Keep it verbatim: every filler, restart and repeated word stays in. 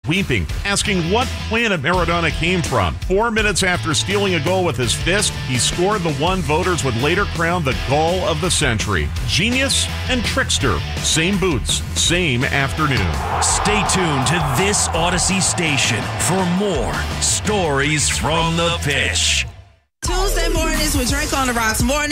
weeping, asking what planet Maradona came from. Four minutes after stealing a goal with his fist, he scored the one voters would later crown the goal of the century. Genius and trickster. Same boots, same afternoon. Stay tuned to this Odyssey station for more stories from the pitch. Tuesday mornings with Drake on the Rocks. Morning.